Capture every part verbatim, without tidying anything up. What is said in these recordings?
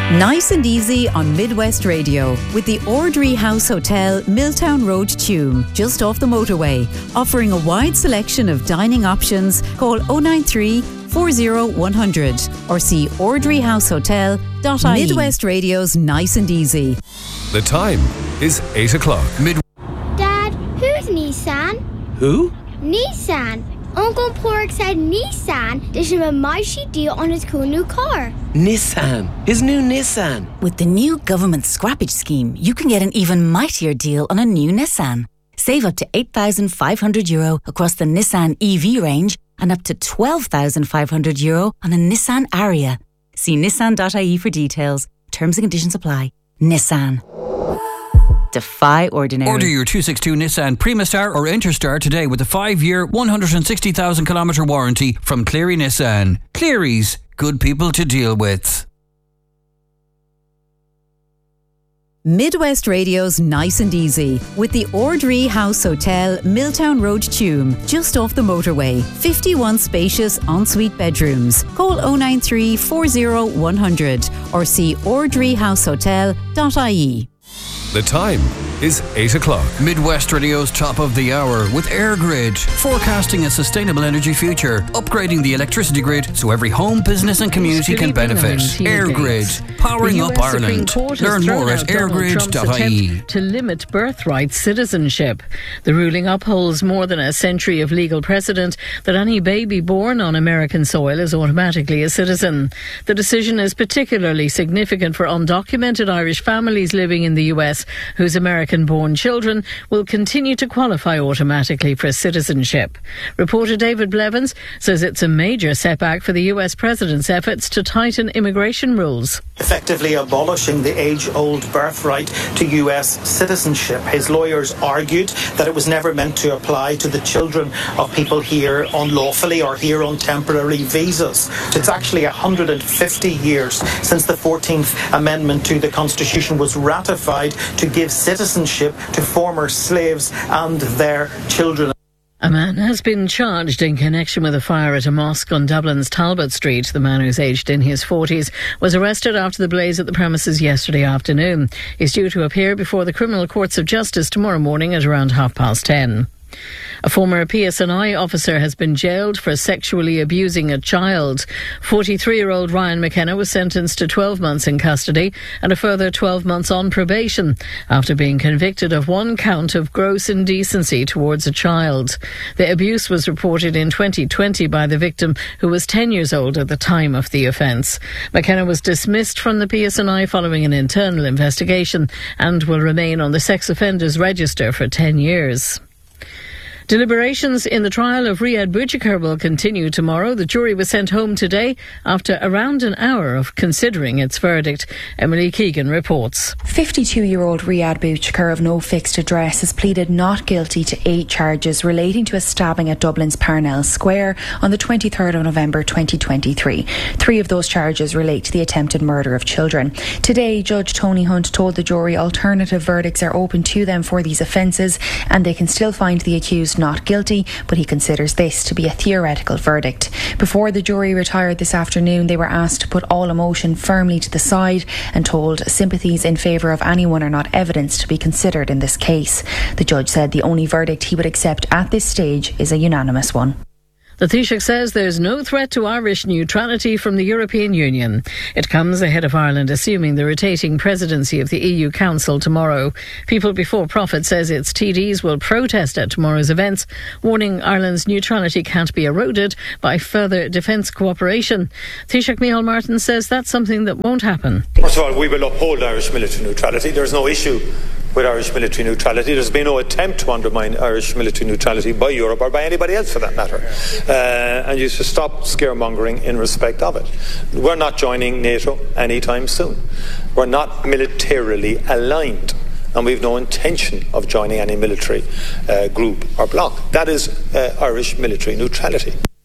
Nice and easy on Midwest Radio with the Ordry House Hotel, Milltown Road, Tuam, just off the motorway. Offering a wide selection of dining options. Call oh nine three, four oh one hundred or see ordry house hotel dot I E. Midwest Radio's Nice and Easy. The time is eight o'clock. Mid- Dad, who's Nissan? Who? Nissan. Uncle Pork said Nissan did him a mighty deal on his cool new car. Nissan. His new Nissan. With the new government scrappage scheme, you can get an even mightier deal on a new Nissan. Save up to eight thousand five hundred euro across the Nissan E V range and up to twelve thousand five hundred euro on a Nissan Ariya. See nissan dot I E for details. Terms and conditions apply. Nissan. Defy ordinary. Order your two sixty-two Nissan Primastar or Interstar today with a five-year, one hundred sixty thousand kilometre warranty from Cleary Nissan. Cleary's, good people to deal with. Midwest Radio's Nice and Easy with the Ordry House Hotel, Milltown Road, Tuam, just off the motorway. fifty-one spacious ensuite bedrooms. Call oh nine three, four oh one hundred or see ordry house hotel dot I E. The time is eight o'clock. Midwest Radio's top of the hour with AirGrid, forecasting a sustainable energy future, upgrading the electricity grid so every home, business and community can benefit. AirGrid, powering up Ireland. Learn more at airgrid dot I E. To limit birthright citizenship. The ruling upholds more than a century of legal precedent that any baby born on American soil is automatically a citizen. The decision is particularly significant for undocumented Irish families living in the U S whose American-born children will continue to qualify automatically for citizenship. Reporter David Blevins says it's a major setback for the U S president's efforts to tighten immigration rules. Effectively abolishing the age-old birthright to U S citizenship. His lawyers argued that it was never meant to apply to the children of people here unlawfully or here on temporary visas. It's actually one hundred fifty years since the fourteenth Amendment to the Constitution was ratified to give citizenship to former slaves and their children. A man has been charged in connection with a fire at a mosque on Dublin's Talbot Street. The man, who's aged in his forties, was arrested after the blaze at the premises yesterday afternoon. He's due to appear before the Criminal Courts of Justice tomorrow morning at around half past ten. A former P S N I officer has been jailed for sexually abusing a child. forty-three-year-old Ryan McKenna was sentenced to twelve months in custody and a further twelve months on probation after being convicted of one count of gross indecency towards a child. The abuse was reported in twenty twenty by the victim, who was ten years old at the time of the offence. McKenna was dismissed from the P S N I following an internal investigation and will remain on the sex offenders register for ten years. Deliberations in the trial of Riyad Bouchikar will continue tomorrow. The jury was sent home today after around an hour of considering its verdict. Emily Keegan reports. fifty-two-year-old Riyad Bouchikar of no fixed address has pleaded not guilty to eight charges relating to a stabbing at Dublin's Parnell Square on the twenty-third of November twenty twenty-three. Three of those charges relate to the attempted murder of children. Today, Judge Tony Hunt told the jury alternative verdicts are open to them for these offences and they can still find the accused not guilty, but he considers this to be a theoretical verdict. Before the jury retired this afternoon, they were asked to put all emotion firmly to the side and told sympathies in favour of anyone are not evidence to be considered in this case. The judge said the only verdict he would accept at this stage is a unanimous one. The Taoiseach says there's no threat to Irish neutrality from the European Union. It comes ahead of Ireland assuming the rotating presidency of the E U Council tomorrow. People Before Profit says its T Ds will protest at tomorrow's events, warning Ireland's neutrality can't be eroded by further defence cooperation. Taoiseach Micheál Martin says that's something that won't happen. First of all, we will uphold Irish military neutrality. There's no issue with Irish military neutrality. There's been no attempt to undermine Irish military neutrality by Europe or by anybody else for that matter. Uh, and you should stop scaremongering in respect of it. We're not joining NATO anytime soon. We're not militarily aligned, and we've no intention of joining any military uh, group or bloc. That is uh, Irish military neutrality.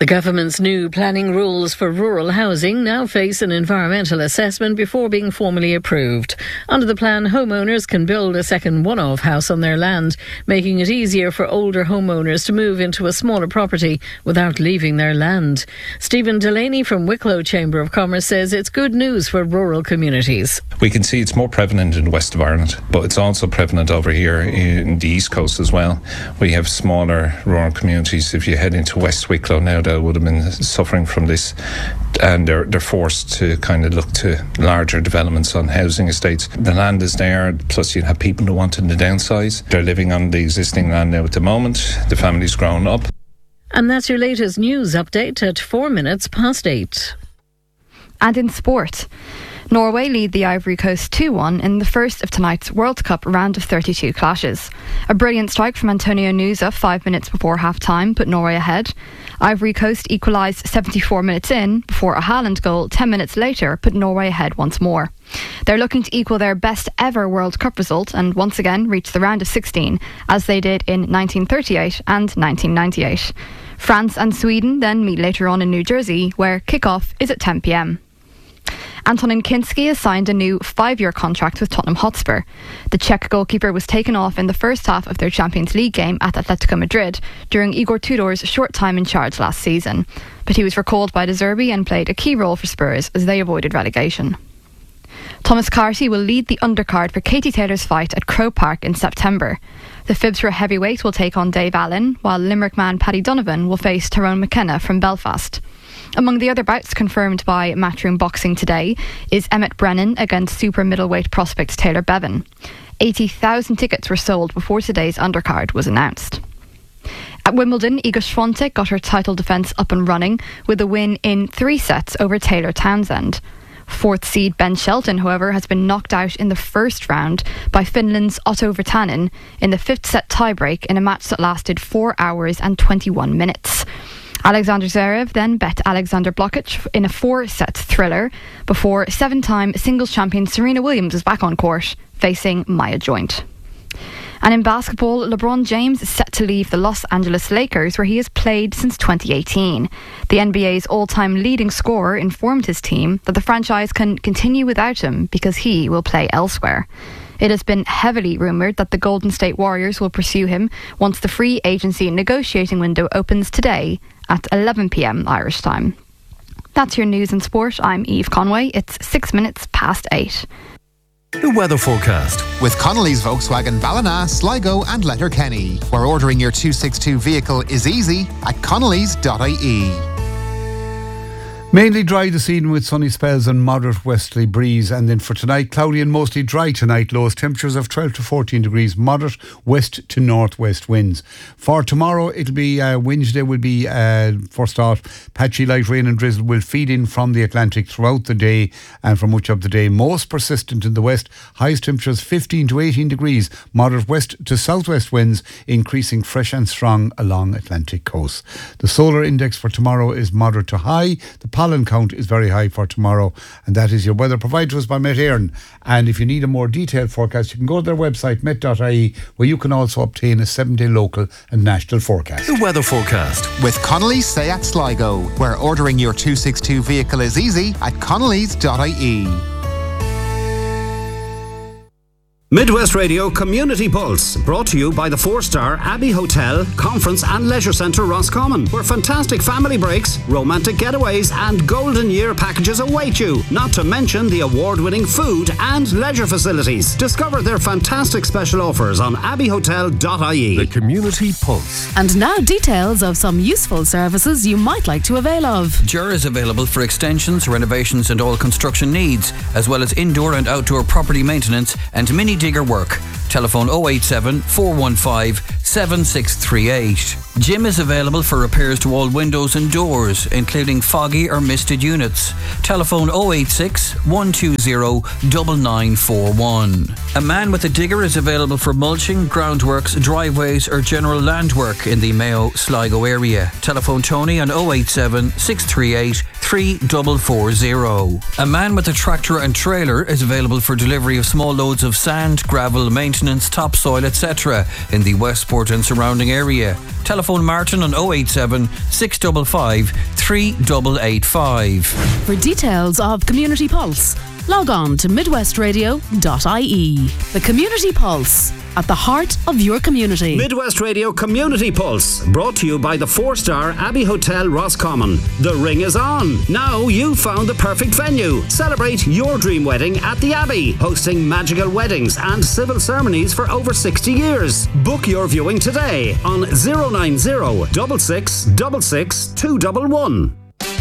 The government's new planning rules for rural housing now face an environmental assessment before being formally approved. Under the plan, homeowners can build a second one-off house on their land, making it easier for older homeowners to move into a smaller property without leaving their land. Stephen Delaney from Wicklow Chamber of Commerce says it's good news for rural communities. We can see it's more prevalent in the west of Ireland, but it's also prevalent over here in the east coast as well. We have smaller rural communities. If you head into West Wicklow now, they would have been suffering from this, and they're, they're forced to kind of look to larger developments on housing estates. The land is there, plus you have people who want to downsize. They're living on the existing land now at the moment. The family's grown up. And that's your latest news update at four minutes past eight. And in sport, Norway lead the Ivory Coast two one in the first of tonight's World Cup round of thirty-two clashes. A brilliant strike from Antonio Nusa five minutes before half-time put Norway ahead. Ivory Coast equalised seventy-four minutes in before a Haaland goal ten minutes later put Norway ahead once more. They're looking to equal their best ever World Cup result and once again reach the round of sixteen, as they did in nineteen thirty-eight and nineteen ninety-eight. France and Sweden then meet later on in New Jersey, where kick-off is at ten p.m. Antonin Kinski has signed a new five-year contract with Tottenham Hotspur. The Czech goalkeeper was taken off in the first half of their Champions League game at Atletico Madrid during Igor Tudor's short time in charge last season. But he was recalled by De Zerbi and played a key role for Spurs as they avoided relegation. Thomas Carty will lead the undercard for Katie Taylor's fight at Croke Park in September. The Fibsborough heavyweight will take on Dave Allen, while Limerick man Paddy Donovan will face Tyrone McKenna from Belfast. Among the other bouts confirmed by Matchroom Boxing today is Emmett Brennan against super middleweight prospect Taylor Bevan. eighty thousand tickets were sold before today's undercard was announced. At Wimbledon, Iga Swiatek got her title defence up and running with a win in three sets over Taylor Townsend. Fourth seed Ben Shelton, however, has been knocked out in the first round by Finland's Otto Virtanen in the fifth set tiebreak in a match that lasted four hours and twenty-one minutes. Alexander Zverev then bet Alexander Blocic in a four-set thriller before seven-time singles champion Serena Williams is back on court, facing Maya Joint. And in basketball, LeBron James is set to leave the Los Angeles Lakers, where he has played since twenty eighteen. The N B A's all-time leading scorer informed his team that the franchise can continue without him because he will play elsewhere. It has been heavily rumoured that the Golden State Warriors will pursue him once the free agency negotiating window opens today at eleven p.m. Irish time. That's your news and sport. I'm Eve Conway. It's six minutes past eight. The weather forecast with Connolly's Volkswagen Ballina, Sligo and Letterkenny, where ordering your two sixty-two vehicle is easy at connellys dot I E. Mainly dry this evening with sunny spells and moderate westerly breeze. And then for tonight, cloudy and mostly dry tonight. Lowest temperatures of twelve to fourteen degrees. Moderate west to northwest winds. For tomorrow, it'll be uh, Wednesday will be uh, first off. Patchy light rain and drizzle will feed in from the Atlantic throughout the day and for much of the day. Most persistent in the west. Highest temperatures fifteen to eighteen degrees. Moderate west to southwest winds, increasing fresh and strong along Atlantic coast. The solar index for tomorrow is moderate to high. The pollen count is very high for tomorrow, and that is your weather provided to us by Met Éireann. And if you need a more detailed forecast, you can go to their website met dot I E, where you can also obtain a seven-day local and national forecast. The weather forecast with Connolly's Seat Sligo, where ordering your two sixty-two vehicle is easy at connellys dot I E. Midwest Radio Community Pulse, brought to you by the four-star Abbey Hotel, Conference and Leisure Centre Roscommon, where fantastic family breaks, romantic getaways and golden year packages await you, not to mention the award-winning food and leisure facilities. Discover their fantastic special offers on abbey hotel dot I E. The Community Pulse. And now details of some useful services you might like to avail of. J E R is available for extensions, renovations and all construction needs, as well as indoor and outdoor property maintenance and mini digger work. Telephone oh eight seven, four one five, seven six three eight. Jim is available for repairs to all windows and doors, including foggy or misted units. Telephone oh eight six, one two zero, nine nine four one. A man with a digger is available for mulching, groundworks, driveways or general land work in the Mayo Sligo area. Telephone Tony on oh eight seven, six three eight, three four four zero. A man with a tractor and trailer is available for delivery of small loads of sand, gravel, maintenance, topsoil, et cetera in the Westport and surrounding area. Telephone Martin on oh eight seven, six five five, three eight eight five. For details of Community Pulse, log on to midwest radio dot I E. The Community Pulse, at the heart of your community. Midwest Radio Community Pulse, brought to you by the four-star Abbey Hotel Roscommon. The ring is on. Now you've found the perfect venue. Celebrate your dream wedding at the Abbey, hosting magical weddings and civil ceremonies for over sixty years. Book your viewing today on zero nine zero, six six six six, two one one.